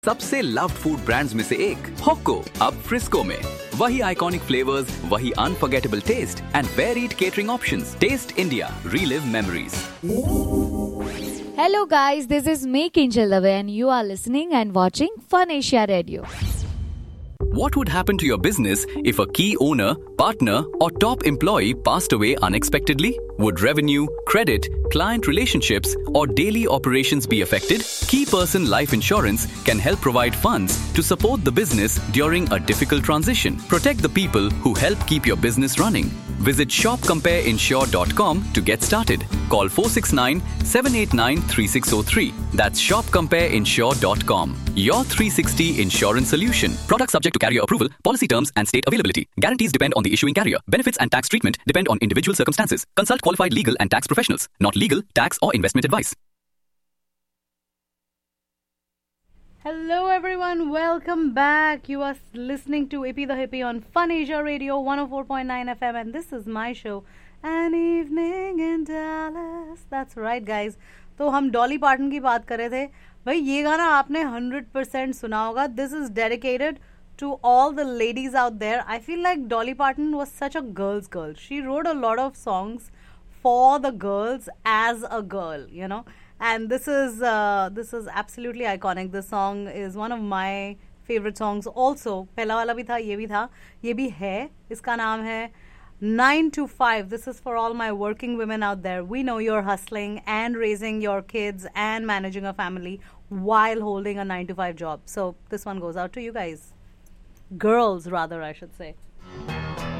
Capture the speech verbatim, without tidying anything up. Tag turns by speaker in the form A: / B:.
A: सबसे loved food brands में से एक हॉको अब फ्रिस्को में वही आइकॉनिक फ्लेवर्स, वही unforgettable test and varied catering options. Test India, relive memories.
B: Hello guys, this is me Kinjal Dave and you are listening and watching Fun Asia Radio.
A: What would happen to your business if a key owner, partner, or top employee passed away unexpectedly? Would revenue, credit, client relationships, or daily operations be affected? Key Person Life Insurance can help provide funds to support the business during a difficult transition. Protect the people who help keep your business running. Visit shop compare insure dot com to get started. Call four six nine, seven eight nine, three six zero three. That's shop compare insure dot com. Your three sixty insurance solution. Product subject to carrier approval. Policy terms and state availability. Guarantees depend on the issuing carrier. Benefits and tax treatment depend on individual circumstances. Consult qualified legal and tax professionals. Not legal, tax or investment advice.
C: Hello everyone, welcome back. You are listening to Ippy the Hippie on Fun Asia Radio one oh four point nine F M and this is my show, An Evening in Dallas. That's right guys. तो हम Dolly pattern की बात कर रहे थे. भाई ये गाना आपने one hundred percent सुना होगा. This is dedicated to all the ladies out there. I feel like Dolly Parton was such a girl's girl. She wrote a lot of songs for the girls as a girl, you know. And this is uh, this is absolutely iconic. This song is one of my favorite songs also. पहला वाला भी था, ये भी था, ये भी है. इसका नाम है nine to five. This is for all my working women out there. We know you're hustling and raising your kids and managing a family while holding a nine to five job. So this one goes out to you guys. Girls rather, I should say.